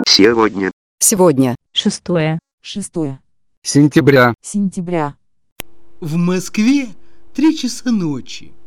Сегодня. Сегодня. 6 сентября. сентября. В Москве 3 часа ночи.